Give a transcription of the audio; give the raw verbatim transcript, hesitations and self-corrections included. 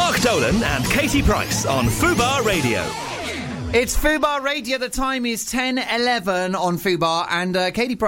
Mark Dolan and Katie Price on Fubar Radio. It's Fubar Radio. The time is ten eleven on Fubar, and uh, Katie Price